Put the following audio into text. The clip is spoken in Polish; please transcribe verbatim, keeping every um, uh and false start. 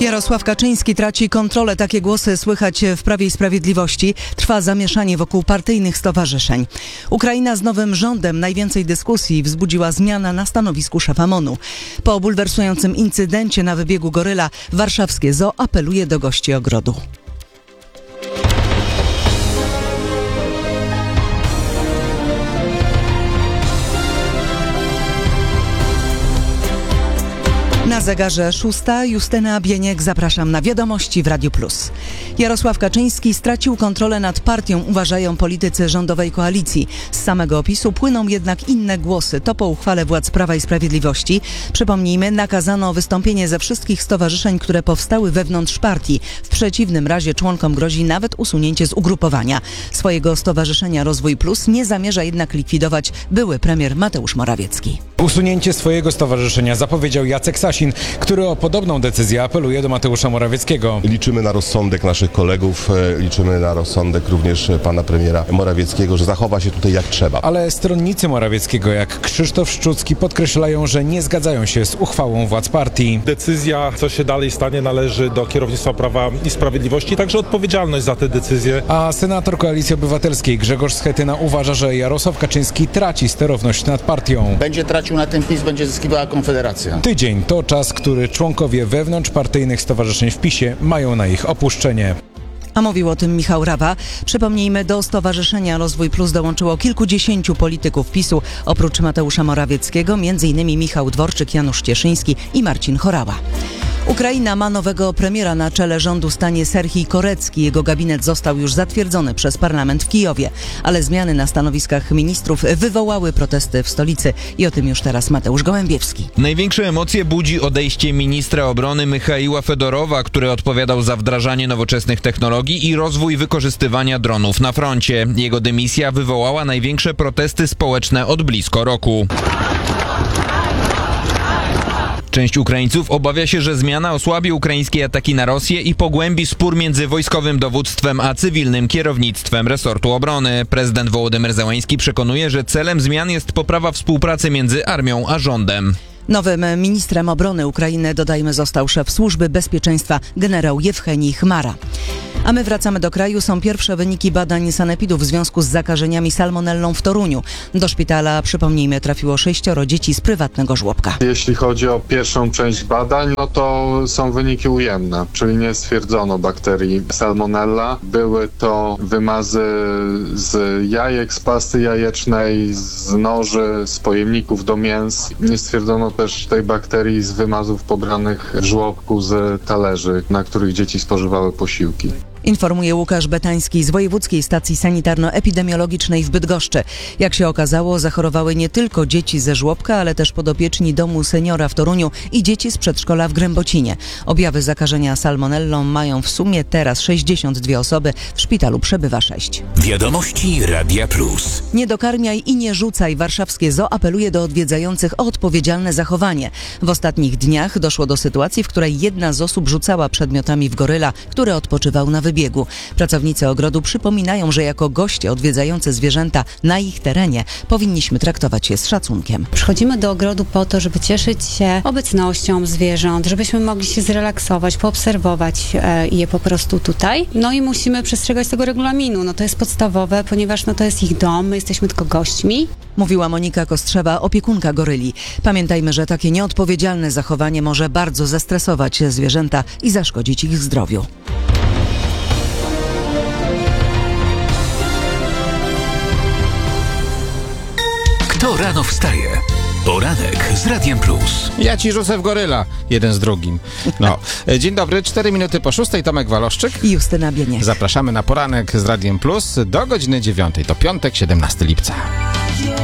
Jarosław Kaczyński traci kontrolę. Takie głosy słychać w Prawie i Sprawiedliwości. Trwa zamieszanie wokół partyjnych stowarzyszeń. Ukraina z nowym rządem. Najwięcej dyskusji wzbudziła zmiana na stanowisku szefa M O N-u. Po bulwersującym incydencie na wybiegu Goryla warszawskie zoo apeluje do gości ogrodu. Na zegarze szósta. Justyna Bieniek, zapraszam na Wiadomości w Radiu Plus. Jarosław Kaczyński stracił kontrolę nad partią, uważają politycy rządowej koalicji. Z samego opisu płyną jednak inne głosy. To po uchwale władz Prawa i Sprawiedliwości. Przypomnijmy, nakazano wystąpienie ze wszystkich stowarzyszeń, które powstały wewnątrz partii. W przeciwnym razie członkom grozi nawet usunięcie z ugrupowania. Swojego stowarzyszenia Rozwój Plus nie zamierza jednak likwidować były premier Mateusz Morawiecki. Usunięcie swojego stowarzyszenia zapowiedział Jacek Sasin, który o podobną decyzję apeluje do Mateusza Morawieckiego. Liczymy na rozsądek naszych kolegów, liczymy na rozsądek również pana premiera Morawieckiego, że zachowa się tutaj jak trzeba. Ale stronnicy Morawieckiego, jak Krzysztof Szczucki, podkreślają, że nie zgadzają się z uchwałą władz partii. Decyzja, co się dalej stanie, należy do kierownictwa Prawa i Sprawiedliwości, także odpowiedzialność za te decyzje. A senator Koalicji Obywatelskiej Grzegorz Schetyna uważa, że Jarosław Kaczyński traci sterowność nad partią. Będzie tracił na tym PiS, będzie zyskiwała Konfederacja. Tydzień to czas, który członkowie wewnątrzpartyjnych stowarzyszeń w PiSie mają na ich opuszczenie. A mówił o tym Michał Rawa. Przypomnijmy, do Stowarzyszenia Rozwój Plus dołączyło kilkudziesięciu polityków PiSu, oprócz Mateusza Morawieckiego, między innymi Michał Dworczyk, Janusz Cieszyński i Marcin Horała. Ukraina ma nowego premiera. Na czele rządu stanie Serhij Korecki. Jego gabinet został już zatwierdzony przez parlament w Kijowie, ale zmiany na stanowiskach ministrów wywołały protesty w stolicy. I o tym już teraz Mateusz Gołębiewski. Największe emocje budzi odejście ministra obrony Michaiła Fedorowa, który odpowiadał za wdrażanie nowoczesnych technologii i rozwój wykorzystywania dronów na froncie. Jego dymisja wywołała największe protesty społeczne od blisko roku. Część Ukraińców obawia się, że zmiana osłabi ukraińskie ataki na Rosję i pogłębi spór między wojskowym dowództwem a cywilnym kierownictwem resortu obrony. Prezydent Wołodymyr Zełański przekonuje, że celem zmian jest poprawa współpracy między armią a rządem. Nowym ministrem obrony Ukrainy, dodajmy, został szef Służby Bezpieczeństwa generał Jewchenij Chmara. A my wracamy do kraju. Są pierwsze wyniki badań sanepidu w związku z zakażeniami salmonellą w Toruniu. Do szpitala, przypomnijmy, trafiło sześcioro dzieci z prywatnego żłobka. Jeśli chodzi o pierwszą część badań, no to są wyniki ujemne, czyli nie stwierdzono bakterii salmonella. Były to wymazy z jajek, z pasty jajecznej, z noży, z pojemników do mięs. Nie stwierdzono też tej bakterii z wymazów pobranych w żłobku z talerzy, na których dzieci spożywały posiłki. Informuje Łukasz Betański z Wojewódzkiej Stacji Sanitarno-Epidemiologicznej w Bydgoszczy. Jak się okazało, zachorowały nie tylko dzieci ze żłobka, ale też podopieczni domu seniora w Toruniu i dzieci z przedszkola w Grębocinie. Objawy zakażenia salmonellą mają w sumie teraz sześćdziesiąt dwie osoby, w szpitalu przebywa sześć. Wiadomości Radia Plus. Nie dokarmiaj i nie rzucaj. Warszawskie zoo apeluje do odwiedzających o odpowiedzialne zachowanie. W ostatnich dniach doszło do sytuacji, w której jedna z osób rzucała przedmiotami w goryla, który odpoczywał na wybiegu. Pracownicy ogrodu przypominają, że jako goście odwiedzający zwierzęta na ich terenie powinniśmy traktować je z szacunkiem. Przychodzimy do ogrodu po to, żeby cieszyć się obecnością zwierząt, żebyśmy mogli się zrelaksować, poobserwować e, je po prostu tutaj. No i musimy przestrzegać tego regulaminu. No to jest podstawowe, ponieważ no to jest ich dom, my jesteśmy tylko gośćmi. Mówiła Monika Kostrzewa, opiekunka goryli. Pamiętajmy, że takie nieodpowiedzialne zachowanie może bardzo zestresować zwierzęta i zaszkodzić ich zdrowiu. Kto rano wstaje? Poranek z Radiem Plus. Ja ci rzucę w goryla, jeden z drugim. No. Dzień dobry, cztery minuty po szóstej, Tomek Waloszczyk i Justyna Bieniek. Zapraszamy na poranek z Radiem Plus do godziny dziewiątej. To piątek, siedemnastego lipca.